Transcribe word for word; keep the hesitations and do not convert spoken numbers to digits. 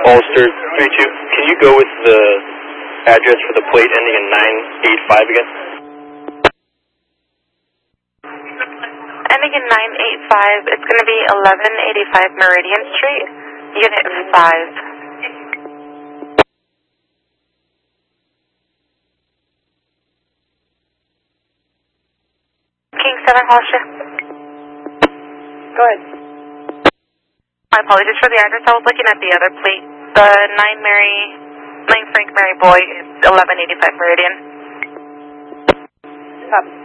Ulster three two, can you go with the address for the plate ending in nine eight five again? Ending in nine eight five, it's going to be eleven eighty-five Meridian Street, Unit five. King seven, Hollister. Go ahead. My apologies for the address. I was looking at the other plate. The nine Mary, nine Frank Mary Boy is eleven eighty-five Meridian. Copy.